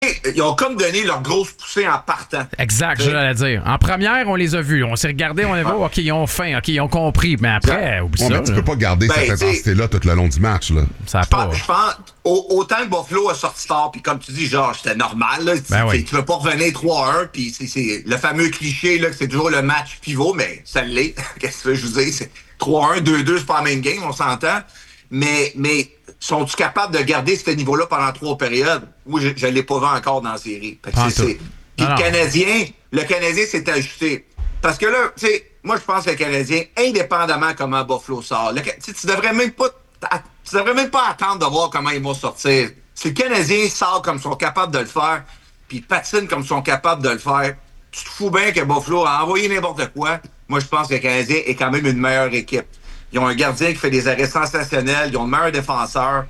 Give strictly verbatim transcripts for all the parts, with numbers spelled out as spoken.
sais, ils ont comme donné leur grosse poussée en partant. Exact, je l'allais dire. En première, on les a vus. On s'est regardé, on a vu, ah. OK, ils ont faim, OK, ils ont compris. Mais après, oublie ouais, ça. Mais tu peux pas garder ben, cette intensité-là tout le long du match. Là. Ça a je pas... pense, je pense autant que Buffalo a sorti fort, puis comme tu dis, genre, c'était normal. Là, ben oui. Tu veux pas revenir trois à un, puis c'est, c'est le fameux cliché là, que c'est toujours le match pivot, mais ça l'est. Qu'est-ce que je veux dire? C'est trois à un, deux à deux, c'est pas la même game, on s'entend. Mais, mais sont-ils capables de garder ce niveau-là pendant trois périodes? Moi, je ne l'ai pas vu encore dans la série. Fait que c'est, c'est... Puis le Canadien, le Canadien s'est ajusté. Parce que là, tu sais, moi, je pense que le Canadien, indépendamment comment Buffalo sort, le, tu devrais même pas tu devrais même pas attendre de voir comment ils vont sortir. Si le Canadien sort comme ils sont capables de le faire, puis patine comme ils sont capables de le faire, tu te fous bien que Buffalo a envoyé n'importe quoi. Moi, je pense que le Canadien est quand même une meilleure équipe. Ils ont un gardien qui fait des arrêts sensationnels. Ils ont le meilleur défenseur.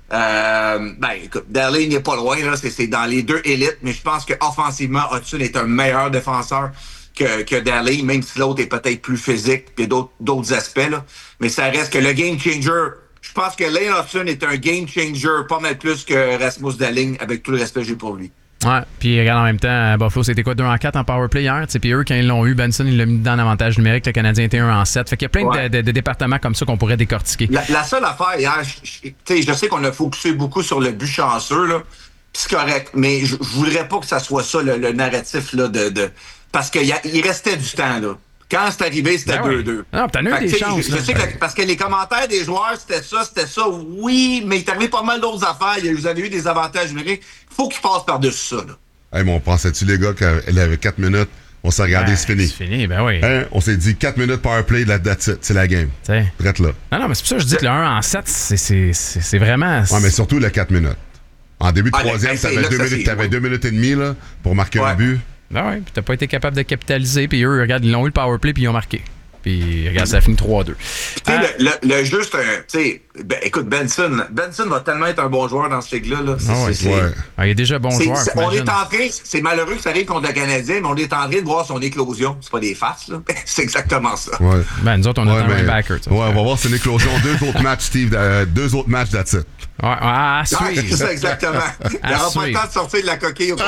Euh, ben, écoute, Darlene n'est pas loin, là. C'est, c'est dans les deux élites. Mais je pense qu'offensivement, Hudson est un meilleur défenseur que, que Darlene, même si l'autre est peut-être plus physique et d'autres, d'autres aspects, là. Mais ça reste que le game changer. Je pense que Lane Hudson est un game changer pas mal plus que Rasmus Dahlin, avec tout le respect que j'ai pour lui. Ouais, puis regarde en même temps, Buffalo, c'était quoi, deux en quatre en powerplay hier? Puis eux, quand ils l'ont eu, Benson, il l'a mis dans l'avantage numérique, le Canadien était un en sept. Fait qu'il y a plein ouais. de, de, de départements comme ça qu'on pourrait décortiquer. La, la seule affaire hier, je, je, je sais qu'on a focusé beaucoup sur le but chanceux, là, puis c'est correct, mais je, je voudrais pas que ça soit ça, le, le narratif, là, de, de parce qu'il restait du temps, là. Quand c'est arrivé, c'était ben deux deux. Oui. Non, t'as eu des chances. Je, je sais que, parce que les commentaires des joueurs, c'était ça, c'était ça. Oui, mais il t'arrivait pas mal d'autres affaires. Vous avez eu des avantages numériques. Il faut qu'ils passent par-dessus ça, là. Hey, mais on pensait-tu, les gars, qu'elle avait quatre minutes, on s'est regardé, ben, c'est fini. C'est fini, ben oui. Hein? On s'est dit quatre minutes power play, là, that's it, c'est la game. T'sais. Prête là. Non, non, mais c'est pour ça que je dis que le un en sept, c'est, c'est, c'est, c'est vraiment. Ouais, mais surtout le quatre minutes. En début de ah, troisième, t'avais, deux, minutes, c'est, t'avais ouais. deux minutes et demie là, pour marquer ouais. un but. Ben oui, puis t'as pas été capable de capitaliser, puis eux, regarde, ils l'ont eu le power play, puis ils ont marqué. Puis, regarde, ça a fini trois à deux. Tu sais, euh, le, le, le jeu, c'est un. Tu sais, ben, écoute, Benson. Benson va tellement être un bon joueur dans ce ligue-là. Là. C'est, oh, c'est, ouais. c'est, ah, il est déjà bon c'est, joueur. C'est, on est en train. C'est malheureux que ça arrive contre le Canadien, mais on est en train de voir son éclosion. C'est pas des farces, là. C'est exactement ça. Ouais. Ben, nous autres, on ouais, a un linebacker. Ouais, on va voir son éclosion. deux autres matchs, Steve. Euh, deux autres matchs, that's it. Ouais, ouais, à suivre. Ouais, c'est ça, exactement. Il n'y aura pas le temps de sortir de la coquille au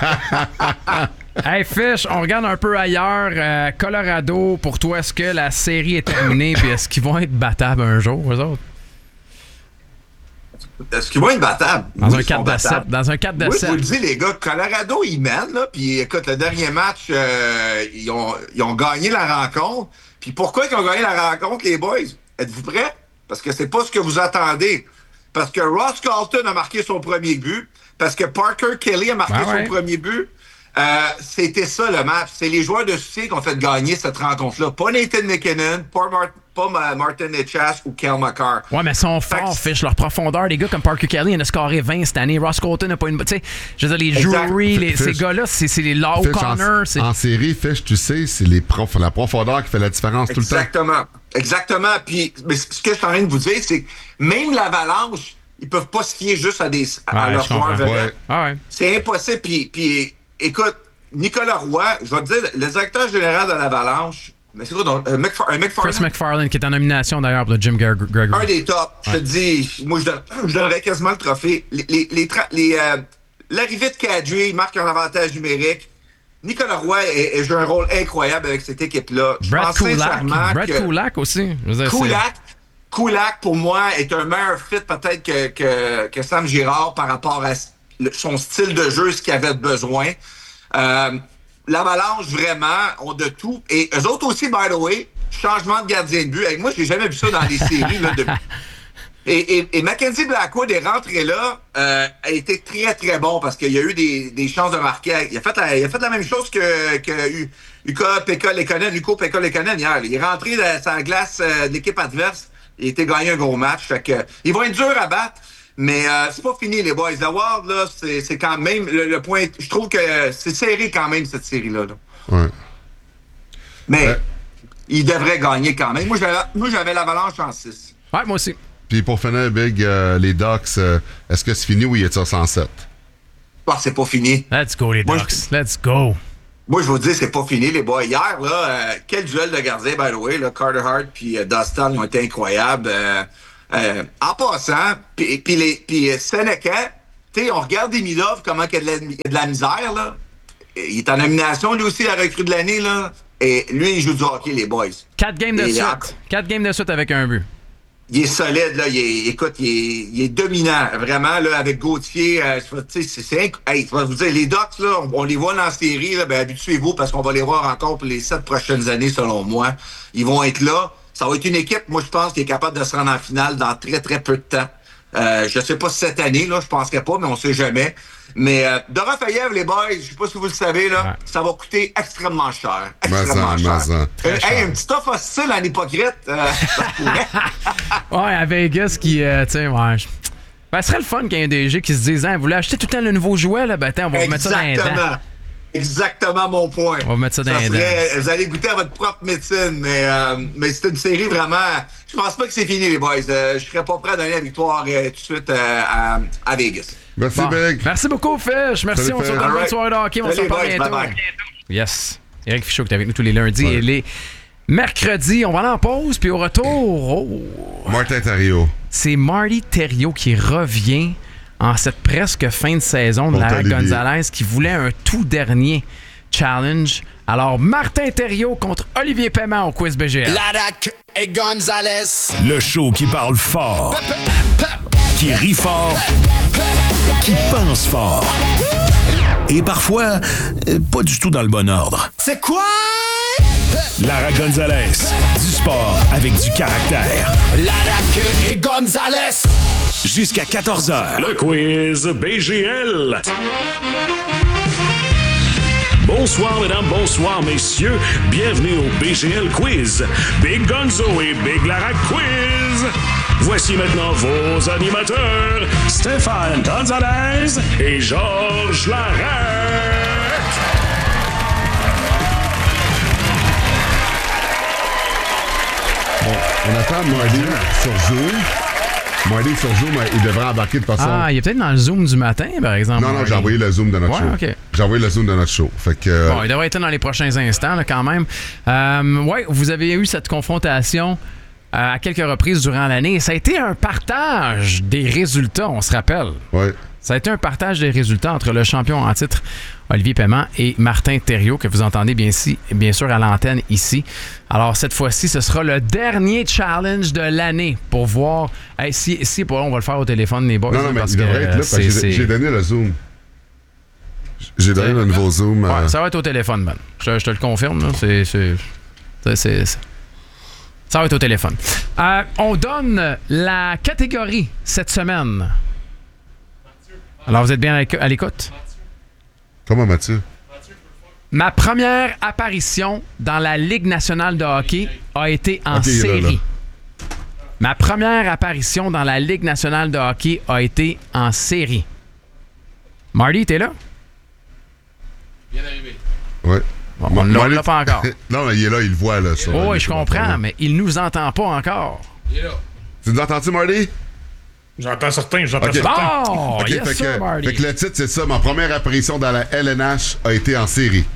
complet. Hey Fish, on regarde un peu ailleurs. Euh, Colorado, pour toi, est-ce que la série est terminée puis est-ce qu'ils vont être battables un jour, eux autres? Est-ce qu'ils vont être battables? Dans oui, un quatre de sept. Dans un quatre de sept. Oui, je vous le dis, les gars, Colorado, ils mènent, là. Puis écoute, le dernier match, euh, ils, ont, ils ont gagné la rencontre. Puis pourquoi ils ont gagné la rencontre, les boys? Êtes-vous prêts? Parce que c'est pas ce que vous attendez. Parce que Ross Carlton a marqué son premier but. Parce que Parker Kelly a marqué ben ouais. son premier but. Euh, c'était ça le match. C'est les joueurs de soutien qui ont fait gagner cette rencontre-là. Pas Nathan McKinnon, pas, Mar- pas Martin Necas ou Kel McCarr. Ouais, mais ils sont forts, Fish. Leur profondeur, les gars comme Parker Kelly, il en a scoré vingt cette année. Ross Colton n'a pas une. Tu sais, je veux dire, les Drury, les, ces gars-là, c'est, c'est les Law Connor. En, c'est... en série, Fish, tu sais, c'est les prof, la profondeur qui fait la différence Exactement. tout le temps. Exactement. Puis, mais ce que je suis en train de vous dire, c'est que même l'Avalanche, ils peuvent pas se fier juste à, des, à ouais, leurs joueurs vedettes. Ouais. Ah ouais. C'est impossible. Puis, puis écoute, Nicolas Roy, je vais te dire, le directeur général de l'Avalanche, mais c'est quoi donc? Euh, McFar- euh, McFarland? Chris McFarland, qui est en nomination d'ailleurs pour le Jim Gregory. Un des tops. Ouais. Je te dis, moi, je, donne, je donnerais quasiment le trophée. Les, les, les, tra- les, euh, l'arrivée de Kadri, il marque un avantage numérique. Nicolas Roy a joué un rôle incroyable avec cette équipe-là. Je Brad pense Kulak. sincèrement Brad que Kulak aussi. Kulak, Kulak, pour moi, est un meilleur fit peut-être que, que, que Sam Girard par rapport à son style de jeu, ce qu'il avait besoin. Euh, L'Avalanche, vraiment, ont de tout. Et eux autres aussi, by the way, changement de gardien de but. Avec moi, je n'ai jamais vu ça dans les séries. Là, de... et, et, et Mackenzie Blackwood est rentré là, euh, a été très, très bon parce qu'il y a eu des, des chances de marquer. Il a fait la, il a fait la même chose que, que Uka Pekka Lekonen, Uko Pekka Lekonen hier. Il est rentré sur la glace de l'équipe adverse. Il a été gagné un gros match. Fait que, ils vont être durs à battre. Mais euh, c'est pas fini, les boys. L'Award, là, c'est, c'est quand même le, le point. Je trouve que c'est serré quand même, cette série-là. Là. Ouais. Mais ouais. ils devraient gagner quand même. Moi, j'avais, moi, j'avais l'Avalanche en six. Ouais, moi aussi. Puis pour finir, Big, euh, les Ducks, euh, est-ce que c'est fini ou il est cent sept? Ah, c'est pas fini. Let's go, les Ducks. Moi, je... Let's go. Moi, je vous dis, c'est pas fini, les boys. Hier, là, euh, quel duel de gardiens, by the way. Là, Carter Hart puis euh, Dustin, ils ont été incroyables. Euh, Euh, en passant, puis les puis Seneca, tu sais, on regarde Demidov, comment il y a de la, il y a de la misère, là. Il est en nomination, lui aussi, la recrue de l'année, là. Et lui, il joue du hockey, les boys. Quatre games de Et suite. là, Quatre games de suite avec un but. il est solide, là. Il est, écoute, il est, il est dominant, vraiment, là, avec Gauthier. Euh, tu sais, c'est, c'est hey, je vais vous dire, les Ducks, là, on, on les voit dans la série, là, ben, habituez-vous, parce qu'on va les voir encore pour les sept prochaines années, selon moi. Ils vont être là. Ça va être une équipe, moi, je pense, qui est capable de se rendre en finale dans très, très peu de temps. Euh, je sais pas si cette année, là, je penserais pas, mais on sait jamais. Mais euh, Dorofeyev, les boys, je sais pas si vous le savez, là, ouais. ça va coûter extrêmement cher. Extrêmement Mazan, cher. Mazan. Euh, hey, un petit offre hostile en hypocrite, euh, ça pourrait. Ouais, à Vegas qui, euh, tu sais, ouais. Ben, ce serait le fun qu'il y ait un D G qui se dise, hein, vous voulez acheter tout le temps le nouveau jouet, là, ben, attends, on va vous mettre ça dans les dents. Exactement mon point. On va mettre ça dans les dents. Vous allez goûter à votre propre médecine, mais, euh, mais c'est une série vraiment... Je pense pas que c'est fini, les boys. Euh, je serais pas prêt à donner la victoire euh, tout de suite euh, à, à Vegas. Merci, bon. Big. Merci beaucoup, Fish. Merci, Salut, on se retrouve right. bonne soirée de hockey. On se reparle bientôt. Bye bye. Yes. Éric Fichaud qui est avec nous tous les lundis ouais. et les mercredis. On va aller en pause, puis au retour... Oh. Martin Theriault. C'est Marty Theriault qui revient en cette presque fin de saison de Lara Gonzalez qui voulait un tout dernier challenge. Alors, Martin Theriault contre Olivier Paiement au Quiz B G L. Larac et Gonzalez. Le show qui parle fort, qui rit fort, qui pense fort. Et parfois, euh, pas du tout dans le bon ordre. C'est quoi? Lara Gonzalez, du sport avec du caractère. Larac et Gonzalez. Jusqu'à quatorze heures. Le quiz B G L. Bonsoir, mesdames, bonsoir, messieurs. Bienvenue au B G L Quiz. Big Gonzo et Big Larac Quiz. Voici maintenant vos animateurs, Stéphane Gonzalez et Georges Larac. On attend Marty sur Zoom. Marty sur Zoom, il devrait embarquer de façon... Ah, il est peut-être dans le Zoom du matin, par exemple. Non, non, j'ai envoyé le Zoom de notre ouais, show. Okay. J'ai envoyé le Zoom de notre show. Fait que, euh... Bon, il devrait être dans les prochains instants, là, quand même. Euh, oui, vous avez eu cette confrontation euh, à quelques reprises durant l'année. Ça a été un partage des résultats, on se rappelle. Oui. Ça a été un partage des résultats entre le champion en titre, Olivier Paiement, et Martin Theriault, que vous entendez bien, ici, bien sûr à l'antenne ici. Alors, cette fois-ci, ce sera le dernier challenge de l'année pour voir... Hey, si, si pour là, on va le faire au téléphone, les boys. Non, non, mais parce il devrait que, être là, parce que j'ai, j'ai donné le Zoom. J'ai donné le nouveau Zoom. Euh... Ouais, ça va être au téléphone, Ben. Je, je te le confirme, là. C'est... c'est, c'est, c'est, c'est... Ça va être au téléphone. Euh, on donne la catégorie cette semaine. Alors, vous êtes bien à l'écoute? Comment, Mathieu? Ma première apparition dans la Ligue nationale de hockey a été en okay, série. là, là. Ma première apparition dans la Ligue nationale de hockey a été en série. Marty, t'es là? Bien arrivé. Oui. Bon, on ne l'a pas encore. Non, mais il est là, il le voit. Là, oh, oui, je comprends, mais il nous entend pas encore. Il est là. Tu nous entends-tu, Marty? J'entends certains, j'entends okay. certains. Oh, okay, yes, fait, sir, que, Marty. fait que le titre, c'est ça. Ma première apparition dans la L N H a été en série.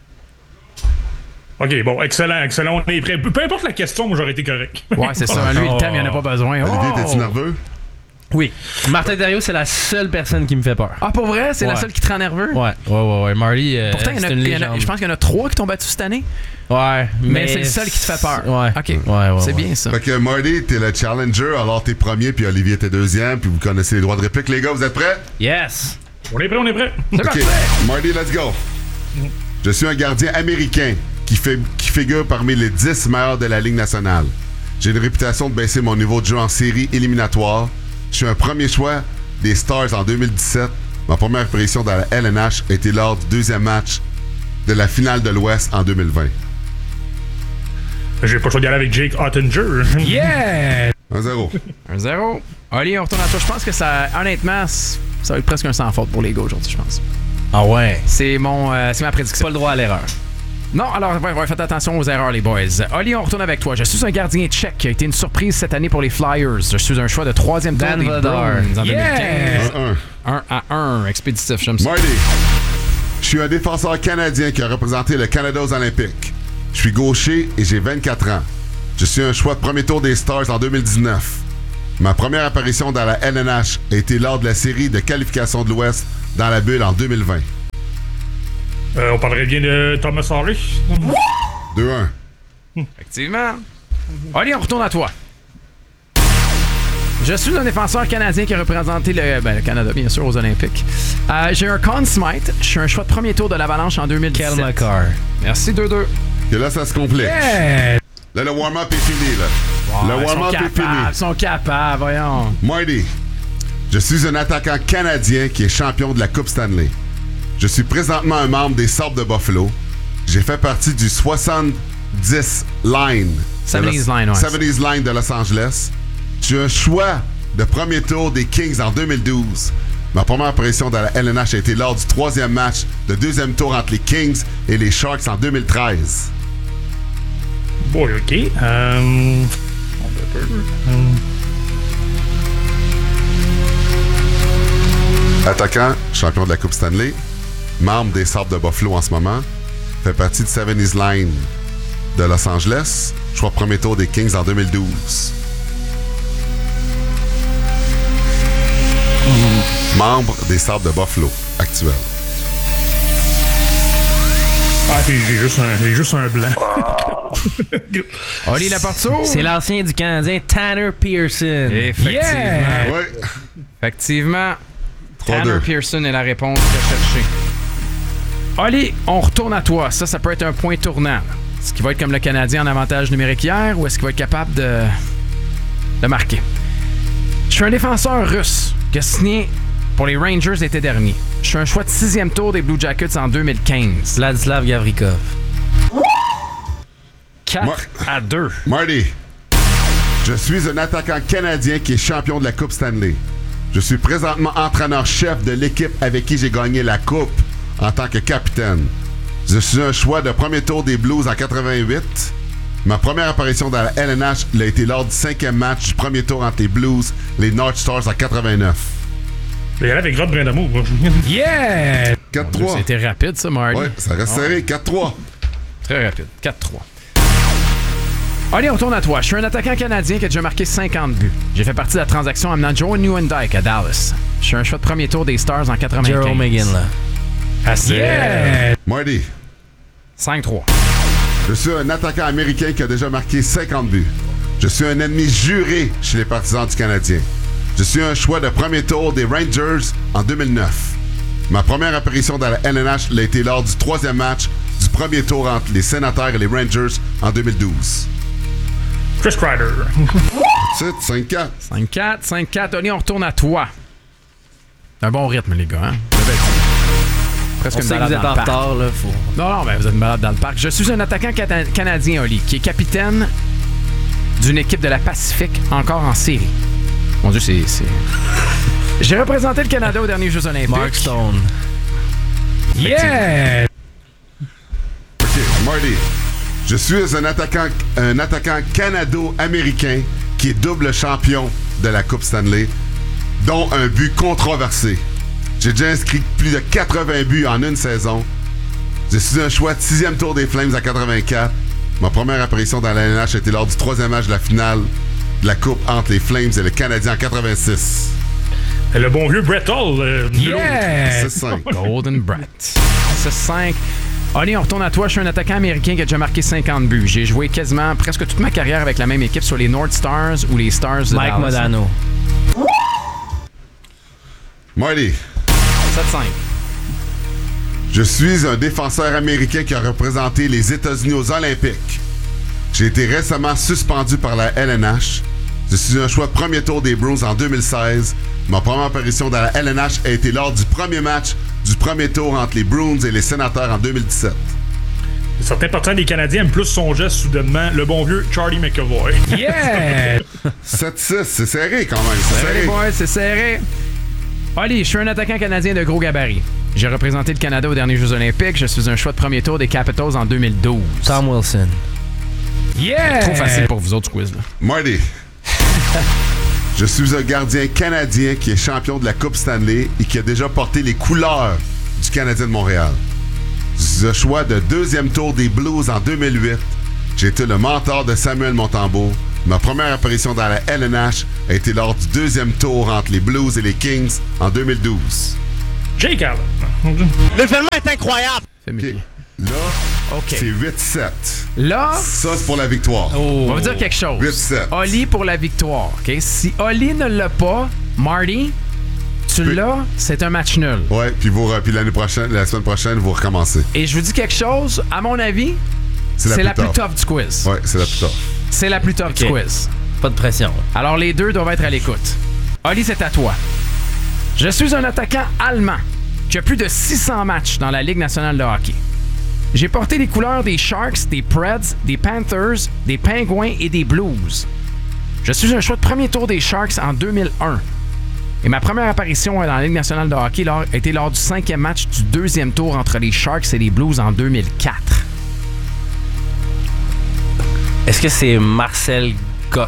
OK, bon, excellent, excellent. On est prêt. Peu, peu importe la question, moi, j'aurais été correct. Ouais, c'est ça. Lui, le thème, il n'y en a pas besoin. Olivier, oh. t'es-tu nerveux? Oui. Martin Theriault, c'est la seule personne qui me fait peur. Ah, pour vrai? C'est ouais. la seule qui te rend nerveux? Ouais, ouais, ouais. ouais. Marty, euh, pourtant, c'est il y en a, une il y en a, je pense qu'il y en a trois qui t'ont battu cette année. Ouais, mais, mais c'est le seul qui te fait peur. Ouais. OK. Ouais, ouais, c'est ouais. bien ça. Fait que Marty, t'es le challenger, alors t'es premier, puis Olivier, t'es deuxième, puis vous connaissez les droits de réplique. Les gars, vous êtes prêts? Yes. On est prêts, on est prêts. C'est OK. parfait. Marty, let's go. Je suis un gardien américain qui, fait, qui figure parmi les dix meilleurs de la Ligue nationale. J'ai une réputation de baisser mon niveau de jeu en série éliminatoire. Je suis un premier choix des Stars en deux mille dix-sept. Ma première apparition dans la L N H a été lors du deuxième match de la finale de l'Ouest en deux mille vingt. J'ai pas le choix d'y aller avec Jake Ottinger. Yeah! un zéro. un zéro. Oli, on retourne à toi. Je pense que ça, honnêtement, ça va être presque un sans faute pour les gars aujourd'hui, je pense. Ah ouais? C'est mon, euh, c'est ma prédiction. Pas le droit à l'erreur. Non, alors ouais, ouais, faites attention aux erreurs, les boys. Oli, on retourne avec toi. Je suis un gardien tchèque qui a été une surprise cette année pour les Flyers. Je suis un choix de troisième tour des Bruins en yeah! deux mille quinze. un un. un à un, expéditif, j'aime ça. Marty, je suis un défenseur canadien qui a représenté le Canada aux Olympiques. Je suis gaucher et j'ai vingt-quatre ans. Je suis un choix de premier tour des Stars en deux mille dix-neuf. Ma première apparition dans la L N H a été lors de la série de qualification de l'Ouest dans la bulle en deux mille vingt. Euh, on parlerait bien de Thomas Harris. deux un. Effectivement. Allez, on retourne à toi. Je suis un défenseur canadien qui a représenté le, ben, le Canada, bien sûr, aux Olympiques. Euh, j'ai un Conn Smythe. Je suis un choix de premier tour de l'Avalanche en deux mille dix-sept. Kel McCarr. Merci, deux deux. Et là, ça se complète. Yeah! Là, le warm-up est fini. Là. Wow, le ils sont warm-up est fini. capables, ils sont capables, voyons. Marty, je suis un attaquant canadien qui est champion de la Coupe Stanley. Je suis présentement un membre des Sabres de Buffalo. J'ai fait partie du soixante-dix line. soixante-dix line, ouais. soixante-dix line de Los Angeles. Je suis un choix de premier tour des Kings en deux mille douze. Ma première apparition dans la L N H a été lors du troisième match de deuxième tour entre les Kings et les Sharks en deux mille treize. Bon, OK. Euh... Attaquant, champion de la Coupe Stanley, membre des Sabres de Buffalo en ce moment, fait partie du soixante-dix line de Los Angeles, choix premier tour des Kings en deux mille douze. Membre des Sabres de Buffalo actuel. Ah, j'ai j'ai juste, un, j'ai juste un blanc. Oli Laporteau. C'est l'ancien du Canadien Tanner Pearson. Effectivement. Yeah! Ouais. Effectivement. trois Tanner deux. Pearson est la réponse recherchée. Oli, on retourne à toi. Ça, ça peut être un point tournant. Est-ce qu'il va être comme le Canadien en avantage numérique hier ou est-ce qu'il va être capable de, de marquer? Je suis un défenseur russe qui a signé pour les Rangers l'été dernier. Je suis un choix de sixième tour des Blue Jackets en deux mille quinze. Vladislav Gavrikov. quatre Moi- à deux. Marty, je suis un attaquant canadien qui est champion de la Coupe Stanley. Je suis présentement entraîneur-chef de l'équipe avec qui j'ai gagné la Coupe en tant que capitaine. Je suis un choix de premier tour des Blues en quatre-vingt-huit. Ma première apparition dans la L N H l'a été lors du cinquième match du premier tour entre les Blues et les North Stars en quatre-vingt-neuf. Il y allait avec Rod Brindamour. Yeah! quatre trois. C'était rapide, ça, Marty. Ouais, ça reste serré. quatre trois. Très rapide. quatre trois. Allez, on tourne à toi. Je suis un attaquant canadien qui a déjà marqué cinquante buts. J'ai fait partie de la transaction amenant Joe Nieuwendyk à Dallas. Je suis un choix de premier tour des Stars en quatre-vingt-quinze. Jerome McGinley. Assez. Yeah! Marty, cinq trois. je suis un attaquant américain qui a déjà marqué cinquante buts. Je suis un ennemi juré chez les partisans du Canadien. Je suis un choix de premier tour des Rangers en deux mille neuf. Ma première apparition dans la L N H l'a été lors du troisième match du premier tour entre les Sénateurs et les Rangers en deux mille douze. Chris Kreider. C'est cinq quatre. cinq quatre, cinq quatre. Oli, on retourne à toi. Un bon rythme, les gars. Hein? Presque On une sait que balade vous êtes dans en le parc. retard, là. Faut... Non, non, ben vous êtes une balade dans le parc. Je suis un attaquant cata- canadien, Oli, qui est capitaine d'une équipe de la Pacifique encore en série. Mon Dieu, c'est... c'est... J'ai représenté le Canada aux derniers Jeux olympiques. Mark Stone. Yeah! OK, Marty. Je suis un attaquant, un attaquant canado-américain qui est double champion de la Coupe Stanley, dont un but controversé. J'ai déjà inscrit plus de quatre-vingts buts en une saison. Je suis un choix de sixième tour des Flames en quatre-vingt-quatre. Ma première apparition dans la N H a été lors du troisième match de la finale de la Coupe entre les Flames et le Canadien en quatre-vingt-six. Le bon vieux Brett Hull. Euh, Yeah! six cinq. Golden Brett. six cinq. Allez, on retourne à toi. Je suis un attaquant américain qui a déjà marqué cinquante buts. J'ai joué quasiment presque toute ma carrière avec la même équipe sur les North Stars ou les Stars de Mike Dallas. Modano. Marty. sept cinq. Je suis un défenseur américain qui a représenté les États-Unis aux Olympiques. J'ai été récemment suspendu par la L N H. Je suis un choix de premier tour des Bruins en deux mille seize. Ma première apparition dans la L N H a été lors du premier match du premier tour entre les Bruins et les Sénateurs en deux mille dix-sept. Certains partisans des Canadiens aiment plus son geste soudainement, le bon vieux Charlie McAvoy. Yeah! sept six, c'est serré quand même. C'est Serré, serré. boys, c'est serré. Allez, je suis un attaquant canadien de gros gabarit. J'ai représenté le Canada aux derniers Jeux olympiques. Je suis un choix de premier tour des Capitals en deux mille douze. Tom Wilson. Yeah! Trop facile pour vous autres, ce quiz, là. Marty. Je suis un gardien canadien qui est champion de la Coupe Stanley et qui a déjà porté les couleurs du Canadien de Montréal. Je suis un choix de deuxième tour des Blues en deux mille huit. J'ai été le mentor de Samuel Montembeault Ma première apparition dans la L N H a été lors du deuxième tour entre les Blues et les Kings en deux mille douze. Jake Allen. L'événement est incroyable. Okay. Là, OK. c'est huit sept. Là, Ça, c'est pour la victoire. on va vous dire quelque chose. huit sept. Oli pour la victoire. OK? Si Oli ne l'a pas, Marty, tu Puis- l'as, c'est un match nul. Ouais, puis, vous, puis l'année prochaine, la semaine prochaine, vous recommencez. Et je vous dis quelque chose, à mon avis, C'est la c'est plus la plus tough. tough du quiz. Ouais, c'est la plus tough. C'est la plus tough du OK. quiz. Pas de pression. Alors, les deux doivent être à l'écoute. Oli, c'est à toi. Je suis un attaquant allemand qui a plus de six cents matchs dans la Ligue nationale de hockey. J'ai porté les couleurs des Sharks, des Preds, des Panthers, des Penguins et des Blues. Je suis un choix de premier tour des Sharks en deux mille un. Et ma première apparition dans la Ligue nationale de hockey lors- a été lors du cinquième match du deuxième tour entre les Sharks et les Blues en deux mille quatre. Est-ce que c'est Marcel Goc?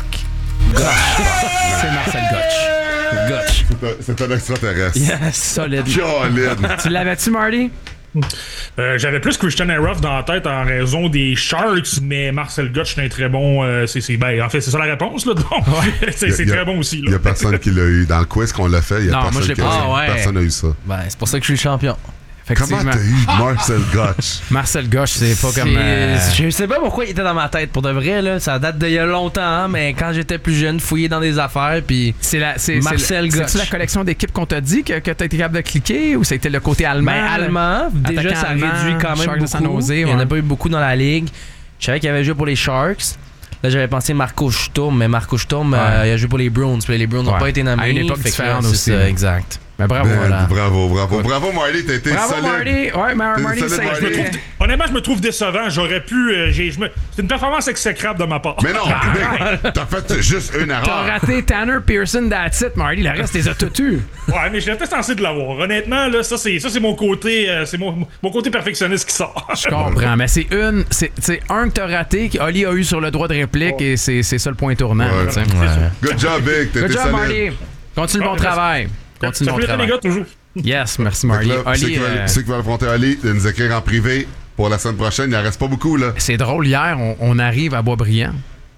C'est Marcel Gotch. Gotch. C'est un- C'est un extraterrestre. Yes. Solide. Caroline. Tu l'avais-tu, Marty? Euh, J'avais plus Christian Eroff dans la tête en raison des Sharks, mais Marcel Gotch est un très bon. Euh, c'est, c'est, ben, en fait, c'est ça la réponse, là. Donc, c'est, c'est Il y a- très bon aussi. Il n'y Là. a personne qui l'a eu. Dans le quiz qu'on l'a fait, il y a Non, moi, personne je l'ai qui pas a eu. eu. Ah, ouais. Personne n'a eu ça. Ben, c'est pour ça que je suis le champion. Comment Effectivement. t'as eu Marcel Gotch? Marcel Gotch, c'est pas comme... C'est- euh, Je sais pas pourquoi il était dans ma tête. Pour de vrai, là, ça date d'il y a longtemps, hein, mais quand j'étais plus jeune, fouillé dans des affaires, puis C'est la, c'est, Marcel c'est, Gotch. c'est-tu la collection d'équipes qu'on t'a dit que, que t'as été capable de cliquer ou c'était le côté allemand? ben, allemand, déjà Attaquant ça allemand, réduit quand même Sharks de San beaucoup. Jose, Il y en a ouais. pas eu beaucoup dans la ligue. Je savais qu'il avait joué pour les Sharks. Là, j'avais pensé Marco Sturm, mais Marco Sturm, Ouais. euh, il a joué pour les Bruins. Puis les Bruins n'ont Ouais. pas été nommés. À une époque fait que différente là, c'est aussi, ça, là. exact. Mais bravo, Ben, voilà. Bravo, bravo. Bravo, Marty, t'as été Bravo, solide. Marty. Ouais, Mar- T'es Marty, solide, ça a Marty. été- Je me trouve- honnêtement, je me trouve décevant. J'aurais pu. euh, j'ai, je me, c'est une performance exécrable de ma part. Mais non, mec, t'as fait juste une T'as erreur. raté Tanner Pearson, that's it, Marty. Le reste, les a tout eu. Ouais, mais j'étais censé de l'avoir. Honnêtement, là, ça, c'est, ça, c'est mon côté. euh, c'est mon, mon côté perfectionniste qui sort. Je comprends, mais c'est une, c'est, c'est un que t'as raté, qu'Oli a eu sur le droit de réplique et c'est, c'est ça le point tournant. Ouais. tu sais. Good job, Big. T'as Good été job, solide. Marty. Continue le bon Ouais, travail. Ça Continue le bon fait plaisir, les travail. gars, toujours. Yes, merci, Fait Marty. que là, ceux, Oli, qui veulent, euh, ceux qui veulent affronter Ali, de nous écrire en privé pour la semaine prochaine. Il en reste pas beaucoup, là. c'est drôle, hier, on, on arrive à Boisbriand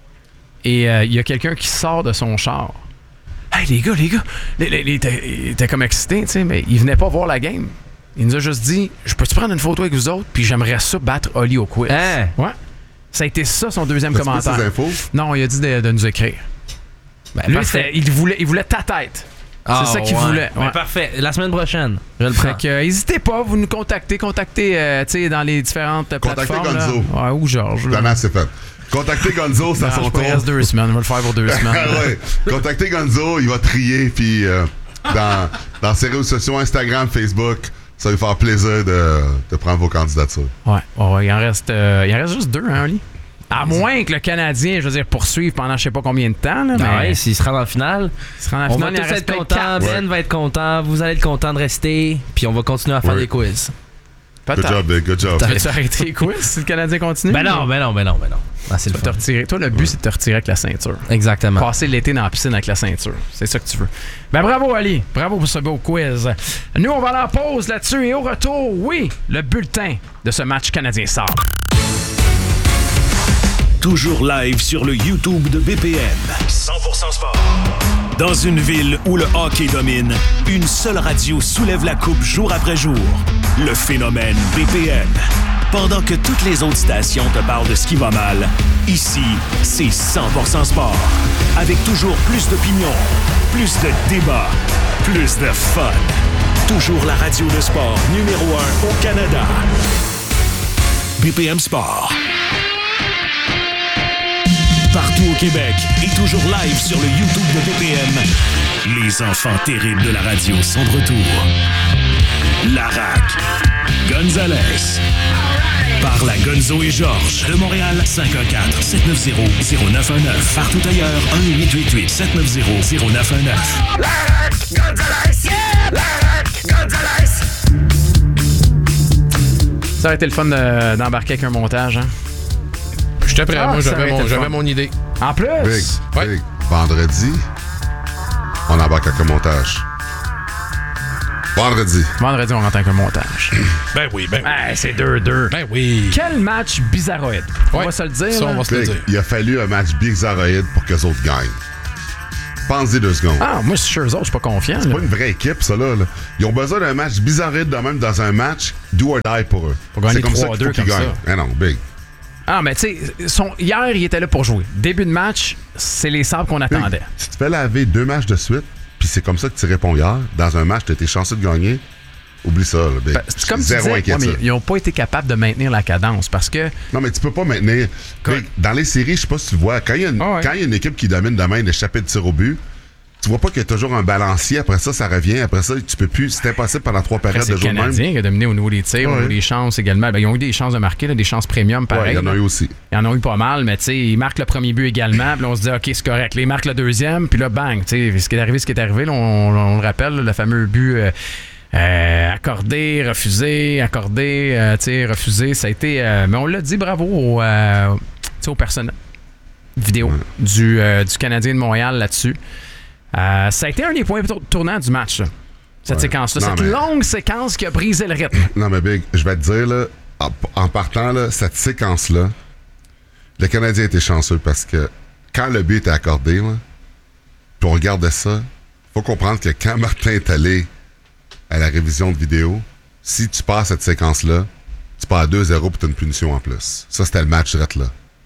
et il euh, y a quelqu'un qui sort de son char. Hey, les gars, les gars, les- les- les- il était- il était comme excité, tu sais, mais il venait pas voir la game. Il nous a juste dit, je peux-tu prendre une photo avec vous autres, puis j'aimerais ça battre Oli au quiz. Hein? Ouais. Ça a été ça, son deuxième T'as-tu pris commentaire. ces infos? Non, il a dit de, de nous écrire. Ben, Lui, parfait. c'était- il voulait, il voulait ta tête. Ah, c'est ça qu'il ouais. voulait. Ben, Ouais. parfait. La semaine prochaine, je le prends. Fait que, euh, n'hésitez pas, vous nous contactez, contactez, euh, tu sais, dans les différentes euh, Contactez plateformes. Gonzo. Là. Ouais, ou Georges. là. Dana, c'est fait. Contactez Gonzo, c'est à Non, son je tour. pourrais rester deux semaines. On va le faire pour deux semaines. Ah ouais. Contactez Gonzo, il va trier, puis euh, dans, dans ses réseaux sociaux, Instagram, Facebook, ça va lui faire plaisir de, de prendre vos candidatures. Ouais, ouais, ouais, il en reste, euh, il en reste juste deux, hein, Oli? À moins que le Canadien, je veux dire, poursuive pendant je sais pas combien de temps. Là, Ben mais ouais, s'il se rend en finale, il se rend en on finale, va il en tous reste être peut-être contents. quatre. Ben va être content. Vous allez être content de rester. Puis on va continuer à faire Ouais. des quiz. Good Peut-être. job, Big, good job. Veux-tu arrêter les quiz si le Canadien continue? Ben non, ben non, ben non, ben non. Ah, c'est le Tu vas te fun. retirer. Toi, le but, c'est de te retirer avec la ceinture. Exactement. Passer l'été dans la piscine avec la ceinture. C'est ça que tu veux. Ben bravo, Ali. Bravo pour ce beau quiz. Nous, on va aller en pause là-dessus. Et au retour, oui, le bulletin de ce match canadien-Sabre. Toujours live sur le YouTube de B P M. cent pour cent sport. Dans une ville où le hockey domine, une seule radio soulève la coupe jour après jour. Le phénomène B P M. Pendant que toutes les autres stations te parlent de ce qui va mal, ici, c'est cent pour cent sport. Avec toujours plus d'opinions, plus de débats, plus de fun. Toujours la radio de sport numéro un au Canada. B P M Sport. Partout au Québec et toujours live sur le YouTube de B P M. Les enfants terribles de la radio sont de retour. Larac, Gonzalez. Parle à Gonzo et Georges de Montréal, cinq un quatre, sept neuf zéro, zéro neuf un neuf. Partout ailleurs, un huit huit huit, sept neuf zéro, zéro neuf un neuf. Larac, Gonzalez, yeah! Larac, Gonzalez. Ça aurait été le fun de- d'embarquer avec un montage, hein? J'étais prêt, Ah, moi ça j'avais aurait mon, été le j'avais fun. mon idée. En plus! Big, Ouais. Big. Vendredi, on embarque avec un montage. Vendredi. Vendredi, on rentre avec un montage. Ben oui, ben oui. Ah, c'est deux deux. Ben oui. Quel match bizarroïde. On Ouais, va se le dire. ça, là. on va se le Big, dire. il a fallu un match bizarroïde pour qu'eux autres gagnent. Pense-y deux secondes. Ah, moi, je suis sûr, eux autres, je suis pas confiant. C'est là. pas une vraie équipe, ça, là. là. Ils ont besoin d'un match bizarroïde de même dans un match do or die pour eux. Pour gagner C'est comme ça trois qu'il deux faut qu'ils comme gagnent. ça. Ah non, Big. Ah, mais tu sais, son... hier, il était là pour jouer. Début de match, c'est les sables qu'on Big, attendait. si tu fais laver deux matchs de suite, puis c'est comme ça que tu réponds hier, dans un match, tu étais chanceux de gagner, oublie ça, là, Big. Ben, c'est comme tu Zéro disais, ouais, inquiétude. mais ils n'ont pas été capables de maintenir la cadence parce que... Non, mais tu peux pas maintenir. Big, dans les séries, je sais pas si tu vois, quand il y a une, Ah ouais. quand il y a une équipe qui domine demain le chapitre de tir au but, tu vois pas qu'il y a toujours un balancier. Après ça, ça revient. Après ça, tu peux plus. C'est impossible pendant trois Après, périodes c'est de le jour de même. Canadien qui a dominé au niveau des tirs, au Ouais. niveau des chances également. Ben, ils ont eu des chances de marquer, là, des chances premium Ouais, pareil. il y en a là. eu aussi. Ils en ont eu pas mal, mais tu sais, ils marquent le premier but également. Puis là, on se dit, OK, c'est correct. Là, ils marquent le deuxième, puis là, bang. Tu sais, ce qui est arrivé, ce qui est arrivé, là, on, on le rappelle, là, le fameux but euh, euh, accordé, refusé, accordé, euh, tu sais, refusé. Ça a été. Euh, mais on l'a dit, bravo au, euh, tu sais, au personnel vidéo Ouais. du, euh, du Canadien de Montréal là-dessus. Euh, ça a été un des points tour- tournants du match, là, cette Ouais. séquence-là. Non, Cette mais- longue séquence qui a brisé le rythme. Non, mais Big, je vais te dire, là, en, en partant, là, cette séquence-là, le Canadien était chanceux parce que quand le but était accordé, là, puis on regardait ça, faut comprendre que quand Martin est allé à la révision de vidéo, si tu passes cette séquence-là, tu pars à deux zéro pour t'as une punition en plus. Ça, c'était le match direct là.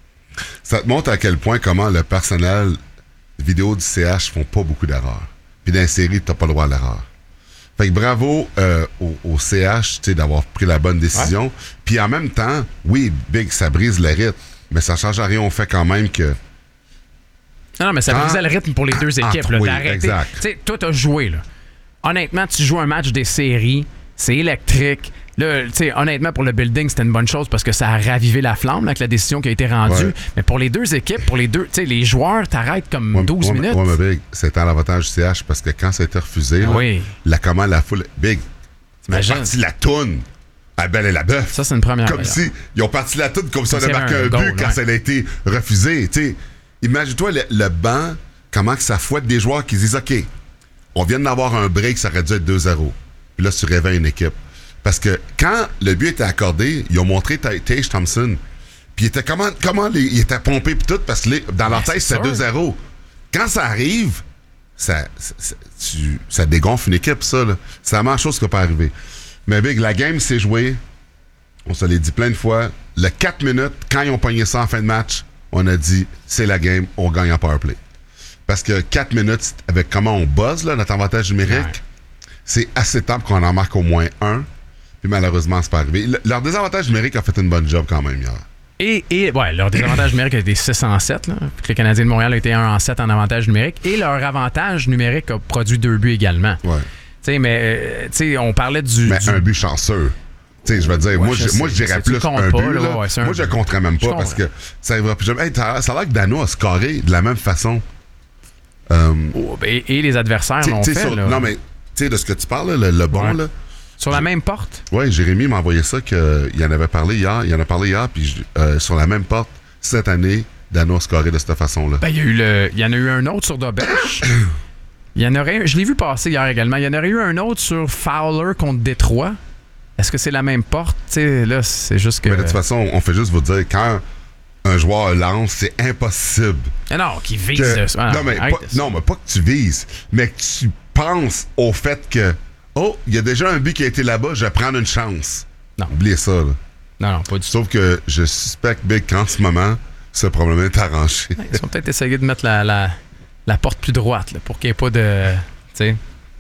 Ça te montre à quel point comment le personnel vidéo du C H font pas beaucoup d'erreurs. Puis dans les séries, t'as pas le droit à l'erreur. Fait que bravo euh, au, au C H, tu sais, d'avoir pris la bonne décision. Puis en même temps, oui, Big, ça brise le rythme, mais ça change à rien. On fait quand même que... Non, non, mais ça Ah. brisait le rythme pour les deux Ah, équipes. Là, oui, d'arrêter. exact. Tu sais, toi, t'as joué. Là. Honnêtement, tu joues un match des séries, c'est électrique. Là, tu sais, honnêtement, pour le building, c'était une bonne chose parce que ça a ravivé la flamme là, avec la décision qui a été rendue. Ouais. Mais pour les deux équipes, pour les deux, tu sais, les joueurs t'arrêtent comme Ouais, douze ouais, minutes. Ouais, mais Big, c'était à l'avantage du C H parce que quand ça a été refusé, là, Oui. la comment la foule... Big, ils ont T'imagines? parti la toune à Belle et la Bœuf. Ça, c'est une première. Comme d'ailleurs. si ils ont parti la toune comme si on Comme avait s'il y marqué avait un un but goal, quand ouais. ça a été refusé. T'sais, imagine-toi le, le banc, comment que ça fouette des joueurs qui disent OK, on vient d'avoir un break, ça aurait dû être deux zéro. Puis là, tu réveilles une équipe. Parce que quand le but était accordé, ils ont montré Tage Thompson. Puis il était comment, comment les, il était pompé puis tout, parce que les, dans leur Mais tête, c'est c'était sûr. deux zéro. Quand ça arrive, ça, ça, ça- tu- ça dégonfle une équipe, ça. là. C'est la même chose qui va pas arriver. Mais Big, la game s'est jouée. On se l'est dit plein de fois. Le quatre minutes, quand ils ont pogné ça en fin de match, on a dit, c'est la game, on gagne en powerplay. Parce que quatre minutes, avec comment on buzz, là, notre avantage numérique, Ouais. c'est assez tard qu'on en marque au moins un. Puis malheureusement, c'est pas arrivé. Le- leur désavantage numérique a fait une bonne job quand même hier. Et, et ouais, leur désavantage numérique a été six en sept. Là. Puis le Canadien de Montréal a été un en sept en avantage numérique. Et leur avantage numérique a produit deux buts également. Ouais. Tu sais, mais euh, tu sais, on parlait du. Mais du- un but chanceux. Tu sais, je veux dire, Ouais, moi, je je, moi, sais. je dirais C'est- tu plus comptes un pas, but. là, là. ouais, c'est un moi, je but. compterais même Je pas parce que comprends. ça arrivera plus jamais. Hey, t'as- ça a l'air que Dano a scoré de la même façon. Euh, Oh, et, et les adversaires tu sais- l'ont tu sais, fait. sur- là. non, mais tu sais, de ce que tu parles, là, le, le bon, Ouais. là. Sur la même porte. Ouais, Jérémy m'a envoyé ça qu'il en avait parlé hier. Il en a parlé hier, puis je- euh, sur la même porte, cette année, Dano a scoré de cette façon-là. Ben, il y a eu le. Il y en a eu un autre sur Dobesch. Il y en aurait. Je l'ai vu passer hier également. Il y en aurait eu un autre sur Fowler contre Détroit. Est-ce que c'est la même porte? Tu sais, là, c'est juste que. Mais de toute façon, on fait juste vous dire, quand un joueur lance, c'est impossible. Ah non, qui vise. que- Ah, non, mais arrête pas, ça. non, mais pas que tu vises, mais que tu penses au fait que, oh, il y a déjà un but qui a été là-bas, je vais prendre une chance. Non. Oubliez ça, là. Non, non, pas du tout. Sauf que je suspecte, Big, qu'en ce moment, ce problème est arrangé. Ils vont peut-être essayer de mettre la, la, la porte plus droite là, pour qu'il n'y ait pas de. Tu sais.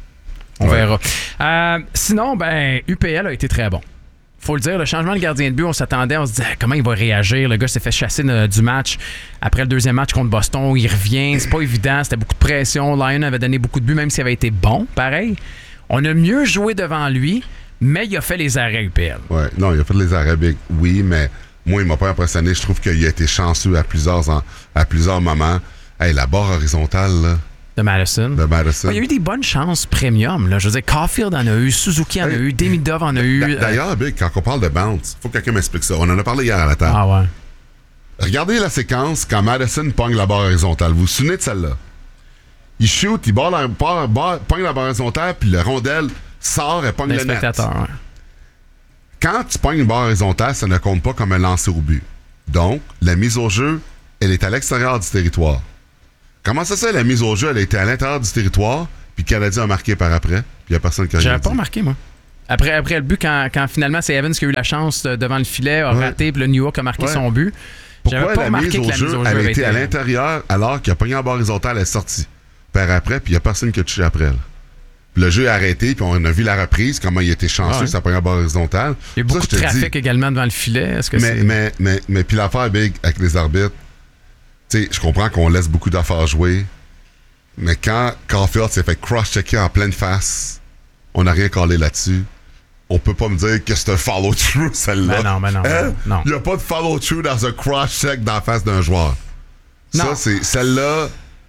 On Ouais. verra. Euh, sinon, ben, U P L a été très bon. Faut le dire, le changement de gardien de but, on s'attendait, on se disait comment il va réagir. Le gars s'est fait chasser de- du match après le deuxième match contre Boston. Il revient, c'est pas évident, c'était beaucoup de pression. Lyon avait donné beaucoup de buts, même s'il avait été bon, pareil. On a mieux joué devant lui, mais il a fait les arrêts U P L. Ouais, non, il a fait les arrêts Big, oui, mais moi, il m'a pas impressionné. Je trouve qu'il a été chanceux à plusieurs, en- à plusieurs moments. Hey, la barre horizontale, là, De Madison. de Madison. Ouais, il y a eu des bonnes chances premium. Là. Je veux dire, Caulfield en a eu, Suzuki en a Hey. eu, Demidov en a eu. D'a- D'ailleurs, Big, quand on parle de bounce, faut que quelqu'un m'explique ça. On en a parlé hier à la table. Ah ouais. Regardez la séquence quand Madison pogne la barre horizontale. Vous vous souvenez de celle-là? Il shoot, il barre la, barre- barre- pogne la barre horizontale, puis le rondelle sort et pogne le net. Spectateurs, ouais. Quand tu pognes une barre horizontale, ça ne compte pas comme un lancer au but. Donc, la mise au jeu, elle est à l'extérieur du territoire. Comment ça se fait, la mise au jeu, elle a été à l'intérieur du territoire, puis le Canadien a marqué par après, puis il n'y a personne qui a rien J'avais dit. pas remarqué, moi. Après, après le but, quand, quand finalement c'est Evans qui a eu la chance de, devant le filet, a Ouais. raté, puis le New York a marqué Ouais. son but. J'avais Pourquoi pas la remarqué mise au que la jeu, mise au jeu elle a avait été été à l'intérieur alors qu'il a pogné en barre horizontale, elle est sortie par après, puis il n'y a personne qui a touché après. Là. Le jeu est arrêté, puis on a vu la reprise, comment il était chanceux, Ouais. ça a pogné en barre horizontale. Il y a beaucoup Ça, de je te trafic dis, également devant le filet. Est-ce que mais, c'est... mais, mais, mais puis l'affaire big avec les arbitres, tu sais, je comprends qu'on laisse beaucoup d'affaires jouer, mais quand Caulfield s'est fait cross-checker en pleine face, on n'a rien collé là-dessus. On peut pas me dire que c'est un follow-through, celle-là. Ben non, ben non, ben Hein? non. Il n'y a pas de follow-through dans un cross-check dans la face d'un joueur. Non. Ça, c'est celle-là.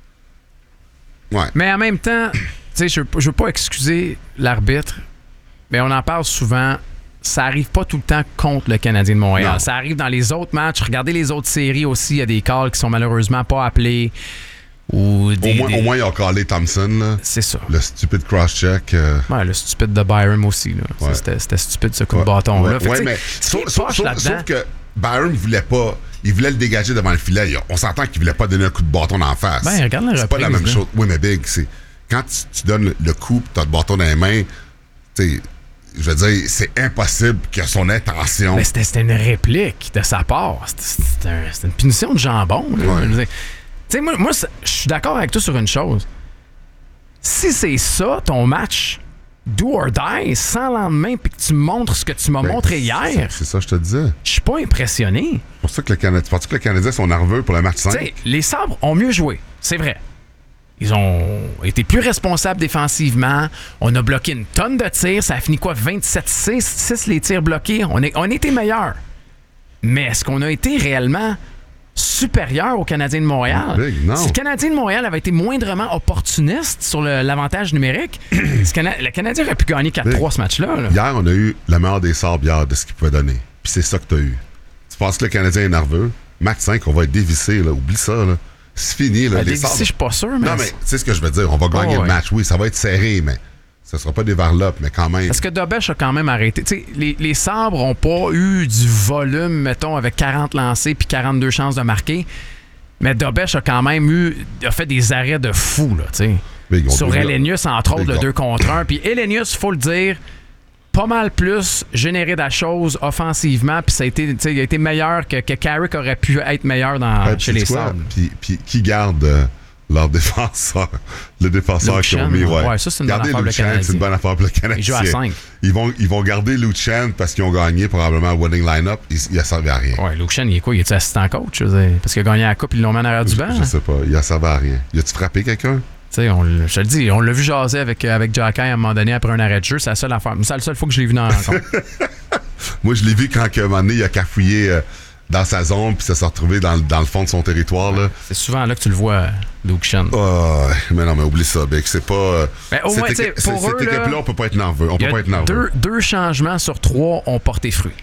Ouais. Mais en même temps, tu sais, je je veux pas excuser l'arbitre, mais on en parle souvent. Ça arrive pas tout le temps contre le Canadien de Montréal. Non. Ça arrive dans les autres matchs. Regardez les autres séries aussi. Il y a des calls qui sont malheureusement pas appelés. Ou des, Au moins, des- au moins, ils ont callé Thompson, là. C'est ça. Le stupide cross-check. euh, Ouais, le stupide de Byron aussi. Là. Ça, Ouais. C'était, c'était stupide ce coup ouais, de bâton-là. ouais, Fait que, ouais, tu sais, mais ce qui sauf, est sauf- poche sauf- là-dedans- sauf que Byron voulait pas. Il voulait le dégager devant le filet. Il- On s'entend qu'il voulait pas donner un coup de bâton en face. Ben, regarde la c'est pas la reprise, même là. chose. Oui, mais Big, c'est. Quand tu, tu donnes le, le coup pis t'as le bâton dans les mains, tu sais, je veux dire, c'est impossible que son intention. Mais c'était, c'était une réplique de sa part. C'était, c'était un- c'était une punition de jambon. là. Ouais. Je veux dire, tu sais, moi, moi ça- je suis d'accord avec toi sur une chose. Si c'est ça, ton match, do or die, sans lendemain, puis que tu me montres ce que tu m'as Ben, montré c'est- hier, C'est ça, je te disais. je suis pas impressionné. C'est pour ça que le Canadien. Tu penses que le Canadien sont nerveux pour le match Tu cinq? sais, les Sabres ont mieux joué, c'est vrai. Ils ont été plus responsables défensivement. On a bloqué une tonne de tirs. Ça a fini quoi? vingt-sept six, six les tirs bloqués. On, est, on a été meilleurs. Mais est-ce qu'on a été réellement supérieur au Canadien de Montréal? Big, non. Si le Canadien de Montréal avait été moindrement opportuniste sur le- l'avantage numérique, ce Cana- le Canadien aurait pu gagner quatre trois ce match-là. là. Hier, on a eu le meilleur des sabres hier de ce qu'il pouvait donner. Puis c'est ça que tu as eu. Tu penses que le Canadien est nerveux? Match cinq, on va être dévissé, là. Oublie ça, là. C'est fini, là. Ben, les dévissé, sabres. je suis pas sûr, mais... Non, mais tu sais ce que je veux dire. On va gagner Oh, le ouais. match. Oui, ça va être serré, mais ça sera pas des varlopes, mais quand même. Parce que Dobech a quand même arrêté. Tu sais, les, les Sabres n'ont pas eu du volume, mettons, avec quarante lancés puis quarante-deux chances de marquer. Mais Dobech a quand même eu, a fait des arrêts de fou, là, tu sais. Big, on Sur doit- Elenius, entre autres, Big, le on- deux contre un. Puis Elenius, il faut le dire, pas mal plus généré de la chose offensivement. Puis ça a été, tu sais, il a été meilleur que, que Carrick aurait pu être meilleur dans, Ouais, chez puis les tu sais quoi? Sabres. Puis, puis qui garde euh, leur défenseur? Le défenseur qu'ils ont mis, Luchan, ouais. ouais, ça, c'est une bonne Gardez affaire pour le Luchan, Canadien. c'est une bonne affaire pour le Canadien. Il joue à cinq. Ils vont, ils vont garder Luchan parce qu'ils ont gagné probablement winning line-up. Il, il a servi à rien. Ouais, Luke Shen, il est quoi? Il est assistant coach? Je veux dire, parce qu'il a gagné la coupe, ils l'ont mis en arrière du banc. Je, je sais pas. Il a servi à rien. Il a-tu frappé quelqu'un? Tu sais, on, l- je te le dis, on l'a vu jaser avec, euh, avec Jacky à un moment donné après un arrêt de jeu. C'est la seule affaire. C'est la seule fois que je l'ai vu dans la rencontre. Moi, je l'ai vu quand, à un moment donné, il a cafouillé euh, dans sa zone puis ça s'est retrouvé dans, le- dans le fond de son territoire. Là. C'est souvent là que tu le vois, Luke Shen. Oh, mais non, mais oublie ça, Beck. C'est pas. euh, Ben, au cette moins, tu sais, équipe- pour cette eux, équipe-là, là, on peut pas être nerveux. On Il y peut a pas être nerveux. deux, deux changements sur trois ont porté fruit.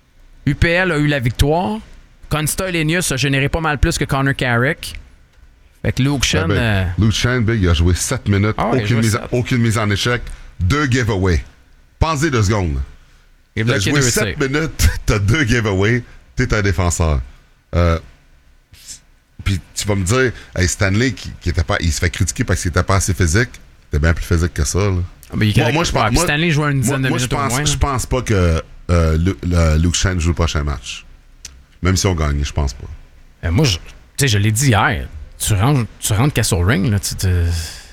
U P L a eu la victoire. Consta Elenius a généré pas mal plus que Connor Carrick. Fait que Luke Shen... Ah ben, euh, Luke Shen, Big, il a joué sept minutes. Ah ouais, il a aucune, joué mise, sept. aucune mise en échec. Deux giveaways. Pensez deux secondes. il a T'as bloqué joué deux sept tirs. minutes, t'as deux giveaways, t'es un défenseur. Euh, Puis tu vas me dire, hey, Stanley, qui, qui était pas, il se fait critiquer parce qu'il était pas assez physique. T'es bien plus physique que ça. Là. Ah, mais il est Moi, correct. moi, je pense- Ouais, puis moi- Stanley joue une dizaine Moi, de moi, je minutes au pense, moins. je là. pense pas que euh, Lu- le- Luke Shen joue le prochain match. Même si on gagne, je pense pas. Euh, moi, je- tu sais, je l'ai dit hier. Tu rentres, tu rentres Castle Ring, là, tu te...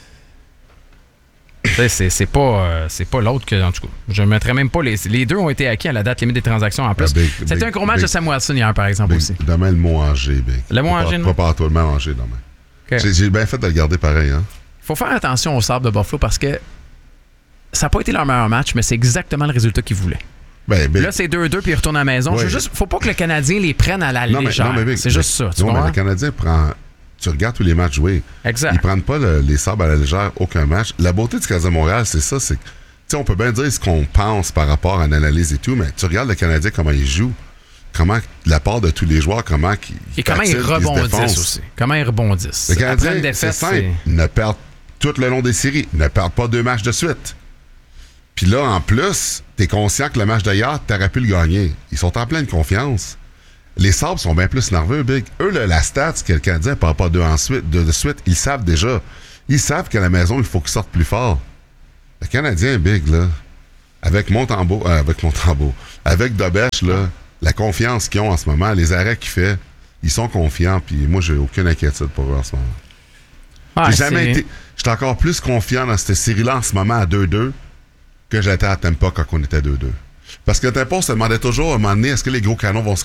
Tu sais, c'est, c'est pas, euh, c'est pas l'autre que... En tout cas, je ne mettrais même pas... Les, les deux ont été acquis à la date limite des transactions en plus. Ah, big, C'était big, un gros match big. de Samuelson hier, par exemple, Big, aussi. demain, le mot Angers, Big. Le mot Angers, non? Pas toi le mot Angers demain. Ok. J'ai, j'ai bien fait de le garder pareil. Hein? Faut faire attention au Sabres de Buffalo parce que ça n'a pas été leur meilleur match, mais c'est exactement le résultat qu'ils voulaient. Ben, ben, Là, c'est deux deux puis ils retournent à la maison. Ouais. Je veux juste, faut pas que le Canadien les prenne à la non, mais, légère. non, mais, Big, c'est Big, juste ça. Tu non, mais comprends? le Canadien prend. Tu regardes tous les matchs joués. Exact. Ils prennent pas le- les sabres à la légère, aucun match. La beauté du Canadien de Montréal, c'est ça. C'est, tu sais, on peut bien dire ce qu'on pense par rapport à une analyse et tout, mais tu regardes le Canadien, comment il joue, comment, de la part de tous les joueurs, comment ils Et comment ils patinent, se rebondissent défoncent. aussi. Comment ils rebondissent. Le Après Canadien, une c'est défaite, simple. c'est... Ne perdent tout le long des séries. Ne perdent pas deux matchs de suite. Puis là, en plus, t'es conscient que le match d'hier, t'aurais pu le gagner. Ils sont en pleine confiance. Les Sabres sont bien plus nerveux, Big. Eux, là, la stats que le Canadien ne part pas deux ensuite, de, de suite, ils savent déjà. Ils savent qu'à la maison, il faut qu'ils sortent plus fort. Le Canadien, Big, là, avec Montembeault, euh, avec Montembeault, avec Dobèche, là, la confiance qu'ils ont en ce moment, les arrêts qu'il fait, ils sont confiants, puis moi, j'ai aucune inquiétude pour eux en ce moment. Ouais, j'ai jamais c'est... été... J'étais encore plus confiant dans cette série-là en ce moment à deux deux que j'étais à Tampa quand on était deux deux. Parce que Tampa, on se demandait toujours à un moment donné, est-ce que les gros canons vont se